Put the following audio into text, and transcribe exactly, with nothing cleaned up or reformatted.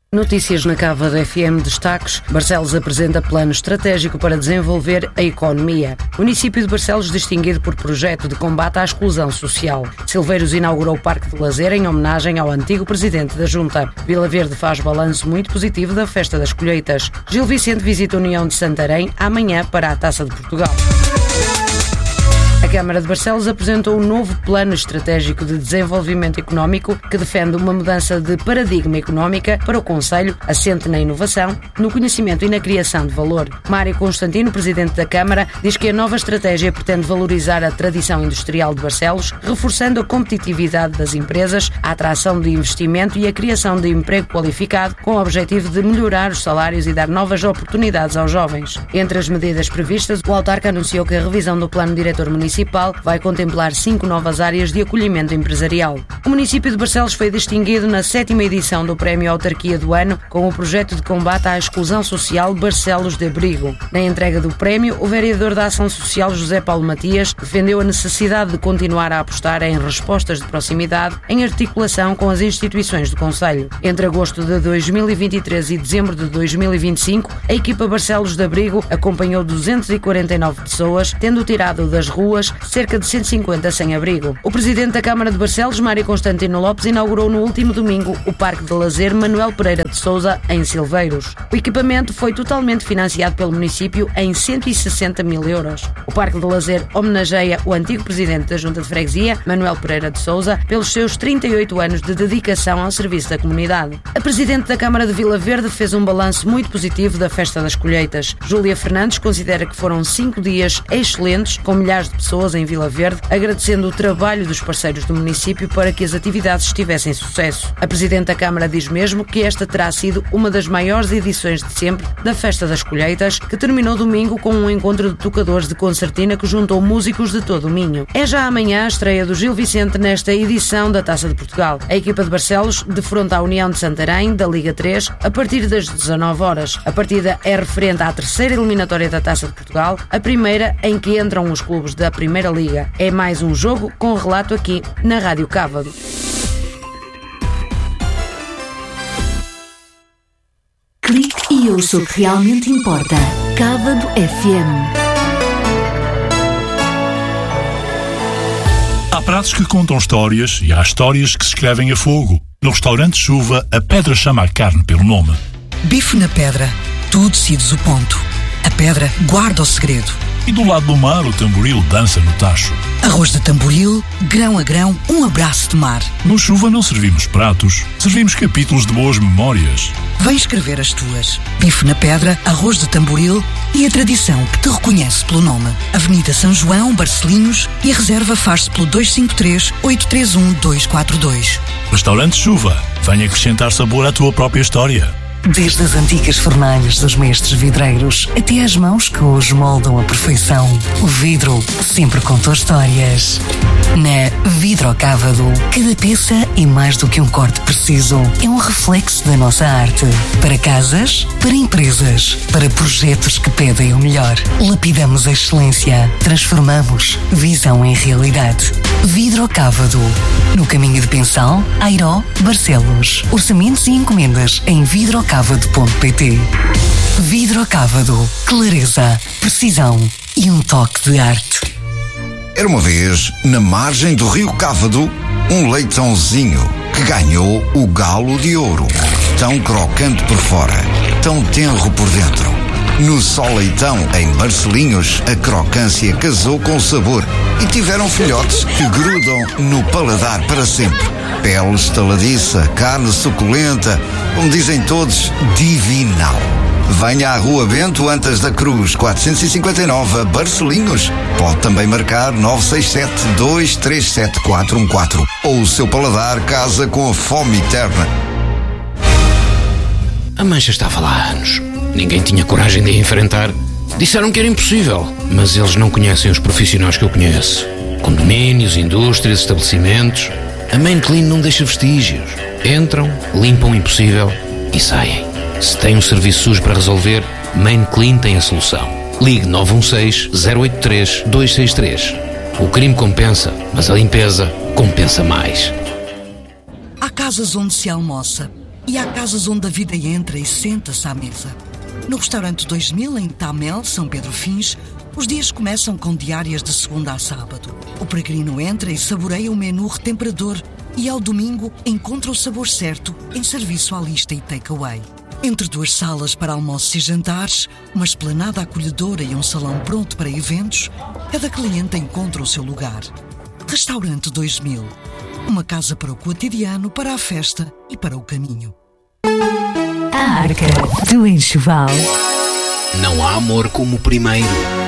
Notícias na Cava da F M. Destaques. Barcelos apresenta plano estratégico para desenvolver a economia. O município de Barcelos distinguido por projeto de combate à exclusão social. Silveiros inaugurou o Parque de Lazer em homenagem ao antigo presidente da Junta. Vila Verde faz balanço muito positivo da Festa das Colheitas. Gil Vicente visita a União de Santarém amanhã para a Taça de Portugal. A Câmara de Barcelos apresentou um novo plano estratégico de desenvolvimento económico que defende uma mudança de paradigma económica para o concelho, assente na inovação, no conhecimento e na criação de valor. Mário Constantino, presidente da Câmara, diz que a nova estratégia pretende valorizar a tradição industrial de Barcelos, reforçando a competitividade das empresas, a atração de investimento e a criação de emprego qualificado, com o objetivo de melhorar os salários e dar novas oportunidades aos jovens. Entre as medidas previstas, o autarca anunciou que a revisão do plano diretor municipal vai contemplar cinco novas áreas de acolhimento empresarial. O município de Barcelos foi distinguido na sétima edição do Prémio Autarquia do Ano com o projeto de combate à exclusão social Barcelos de Abrigo. Na entrega do prémio, o vereador da Ação Social José Paulo Matias defendeu a necessidade de continuar a apostar em respostas de proximidade em articulação com as instituições do concelho. Entre agosto de dois mil e vinte e três e dezembro de dois mil e vinte e cinco, a equipa Barcelos de Abrigo acompanhou duzentas e quarenta e nove pessoas, tendo tirado das ruas cerca de cento e cinquenta sem-abrigo. O presidente da Câmara de Barcelos, Mário Constantino Lopes, inaugurou no último domingo o Parque de Lazer Manuel Pereira de Sousa, em Silveiros. O equipamento foi totalmente financiado pelo município em cento e sessenta mil euros. O Parque de Lazer homenageia o antigo presidente da Junta de Freguesia, Manuel Pereira de Sousa, pelos seus trinta e oito anos de dedicação ao serviço da comunidade. A presidente da Câmara de Vila Verde fez um balanço muito positivo da Festa das Colheitas. Júlia Fernandes considera que foram cinco dias excelentes, com milhares de pessoas em Vila Verde, agradecendo o trabalho dos parceiros do município para que as atividades tivessem sucesso. A Presidente da Câmara diz mesmo que esta terá sido uma das maiores edições de sempre da Festa das Colheitas, que terminou domingo com um encontro de tocadores de concertina que juntou músicos de todo o Minho. É já amanhã a estreia do Gil Vicente nesta edição da Taça de Portugal. A equipa de Barcelos defronta a União de Santarém, da Liga três, a partir das dezanove horas. A partida é referente à terceira eliminatória da Taça de Portugal, a primeira em que entram os clubes da Primeira Liga. É mais um jogo com relato aqui na Rádio Cávado. Clique e ouça o que realmente importa. Cávado F M. Há pratos que contam histórias e há histórias que se escrevem a fogo. No restaurante Chuva, a pedra chama a carne pelo nome. Bife na pedra. Tu decides o ponto. A pedra guarda o segredo. E do lado do mar, o tamboril dança no tacho. Arroz de tamboril, grão a grão, um abraço de mar. No Chuva não servimos pratos, servimos capítulos de boas memórias. Vem escrever as tuas. Bife na pedra, arroz de tamboril e a tradição que te reconhece pelo nome. Avenida São João, Barcelinhos, e a reserva faz-se pelo dois cinco três, oito três um, dois quatro dois. Restaurante Chuva, vem acrescentar sabor à tua própria história. Desde as antigas fornalhas dos mestres vidreiros até às mãos que hoje moldam a perfeição, o vidro sempre contou histórias. Na Vidrocávado, cada peça é mais do que um corte preciso. É um reflexo da nossa arte. Para casas, para empresas, para projetos que pedem o melhor. Lapidamos a excelência. Transformamos visão em realidade. Vidrocávado. No caminho de Pensal, Airó, Barcelos. Orçamentos e encomendas em vidrocávado ponto pt. Vidrocávado. Clareza, precisão e um toque de arte. Era uma vez, na margem do rio Cávado, um leitãozinho que ganhou o galo de ouro. Tão crocante por fora, tão tenro por dentro. No Só Leitão, em Barcelinhos, a crocância casou com o sabor e tiveram filhotes que grudam no paladar para sempre. Pele estaladiça, carne suculenta, como dizem todos, divinal. Venha à Rua Bento Antas da Cruz, quatrocentos e cinquenta e nove, Barcelinhos. Pode também marcar nove seis sete, dois três sete, quatro um quatro. Ou o seu paladar casa com a fome eterna. A mancha estava lá há anos. Ninguém tinha coragem de a enfrentar. Disseram que era impossível, mas eles não conhecem os profissionais que eu conheço. Condomínios, indústrias, estabelecimentos. A Main Clean não deixa vestígios. Entram, limpam o impossível e saem. Se tem um serviço sujo para resolver, Main Clean tem a solução. Ligue nove um seis, zero oito três, dois seis três. O crime compensa, mas a limpeza compensa mais. Há casas onde se almoça E há casas onde a vida entra e senta-se à mesa. No restaurante dois mil, em Tamel, São Pedro Fins, os dias começam com diárias de segunda a sábado. O peregrino entra e saboreia o menu retemperador e ao domingo encontra o sabor certo em serviço à lista e takeaway. Entre duas salas para almoços e jantares, uma esplanada acolhedora e um salão pronto para eventos, cada cliente encontra o seu lugar. Restaurante dois mil. Uma casa para o cotidiano, para a festa e para o caminho. A Arca do Enxoval. Não há amor como o primeiro.